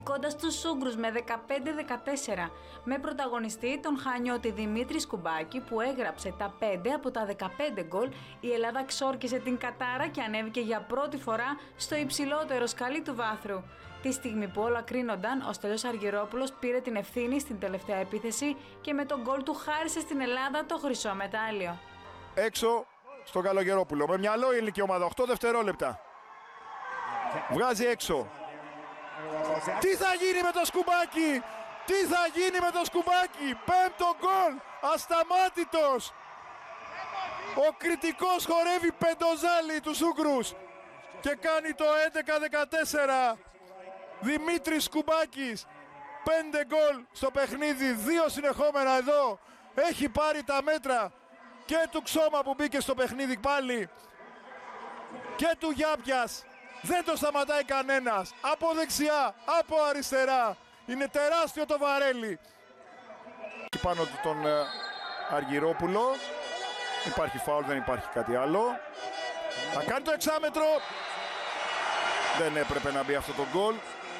Κοντά στους Ούγγρους με 15-14, με πρωταγωνιστή τον Χανιώτη Δημήτρη Σκουμπάκη που έγραψε τα 5 από τα 15 γκολ, η Ελλάδα ξόρκισε την κατάρα και ανέβηκε για πρώτη φορά στο υψηλότερο σκαλί του βάθρου. Τη στιγμή που όλα κρίνονταν, ο Στέλιος Αργυρόπουλος πήρε την ευθύνη στην τελευταία επίθεση και με τον γκολ του χάρισε στην Ελλάδα το χρυσό μετάλλιο. Έξω στον Καλογερόπουλο, με μυαλό η ελληνική ομάδα, 8 δευτερόλεπτα. Βγάζει έξω. Τι θα γίνει με το Σκουμπάκη! Τι θα γίνει με το Σκουμπάκη! Πέμπτο γκολ! Ασταμάτητος! Ο κριτικός χορεύει πεντοζάλι τους Ούγγρους και κάνει το 11-14. Δημήτρης Σκουμπάκης, 5 γκολ στο παιχνίδι, 2 συνεχόμενα εδώ. Έχει πάρει τα μέτρα και του Ξώμα που μπήκε στο παιχνίδι πάλι και του Γιάπιας. Δεν το σταματάει κανένας, από δεξιά, από αριστερά. Είναι τεράστιο το βαρέλι. Πάνω του τον Αργυρόπουλο. Υπάρχει φάουλ, δεν υπάρχει κάτι άλλο. Θα κάνει το εξάμετρο. Δεν έπρεπε να μπει αυτό το γκολ.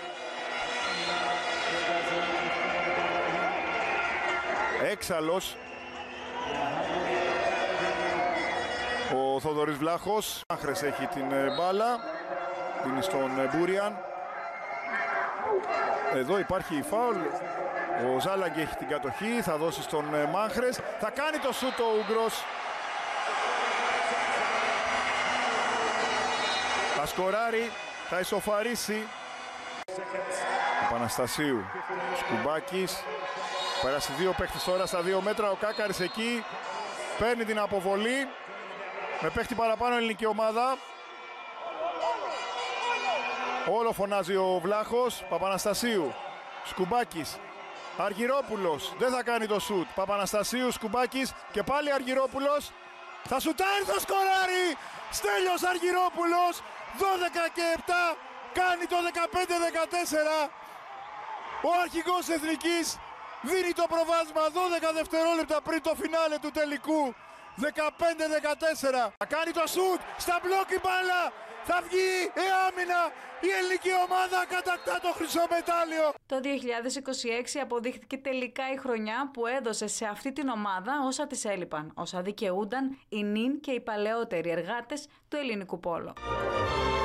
Έξαλλος. Ο Θοδωρής Βλάχος. Άχρες έχει την μπάλα. Δίνει στον Μπούριαν. Εδώ υπάρχει φάουλ. Ο Ζάλαγκη έχει την κατοχή. Θα δώσει στον Μάχρες. Θα κάνει το σούτ ο Ούγγρος. Θα σκοράρει. Θα ισοφαρίσει. Παναστασίου. Σκουμπάκης. Πέρασε 2 παίχτες τώρα στα 2 μέτρα. Ο Κάκαρης εκεί. Παίρνει την αποβολή. Με παίχτη παραπάνω ελληνική ομάδα. Όλο φωνάζει ο Βλάχος. Παπαναστασίου. Σκουμπάκης. Αργυρόπουλος. Δεν θα κάνει το σουτ. Παπαναστασίου, Σκουμπάκης και πάλι Αργυρόπουλος. Θα σουτάρει, θα σκοράρει. Στέλιος Αργυρόπουλος. 12 και 7. Κάνει το 15-14. Ο αρχηγός Εθνικής δίνει το προβάδισμα 12 δευτερόλεπτα πριν το φινάλε του τελικού. 15-14. Θα κάνει το σουτ. Στα μπλοκ η μπάλα. Θα βγει η άμυνα. Η ελληνική ομάδα κατακτά το χρυσό μετάλλιο. Το 2026 αποδείχθηκε τελικά η χρονιά που έδωσε σε αυτή την ομάδα όσα της έλειπαν, όσα δικαιούνταν οι νυν και οι παλαιότεροι εργάτες του ελληνικού πόλο.